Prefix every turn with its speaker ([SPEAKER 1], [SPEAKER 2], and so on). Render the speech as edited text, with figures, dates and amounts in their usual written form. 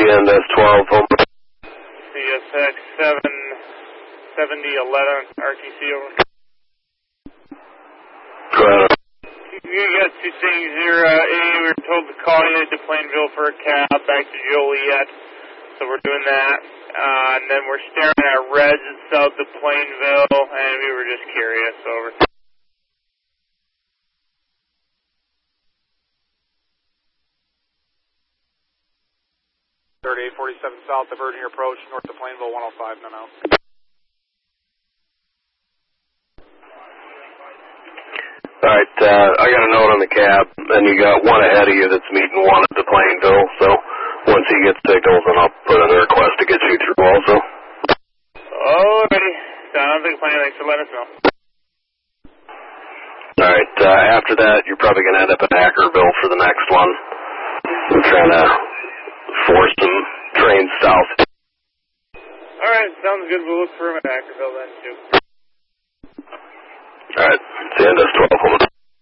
[SPEAKER 1] CNS 12, over.
[SPEAKER 2] CSX 77011, RTC, over.
[SPEAKER 1] Go ahead.
[SPEAKER 2] You got two things here. A, we were told to call you to Plainville for a cab back to Joliet, so we're doing that. And then we're staring at reds south of Plainville, and we were just curious, over.
[SPEAKER 3] 3847 south, diverging approach, north of Plainville, 105, no, no.
[SPEAKER 1] Alright, I got a note on the cab, and you got one ahead of you that's meeting one at the Plainville, so once he gets signals, then I'll put in a request to get you through also.
[SPEAKER 2] Alrighty. Sounds like a plan. Thanks for letting us know.
[SPEAKER 1] Alright, after that, you're probably going to end up in Ackerville for the next one. I'm trying to force some trains south.
[SPEAKER 2] Alright, sounds good. We'll look for him at Ackerville then, too.
[SPEAKER 1] Alright, CNS 12.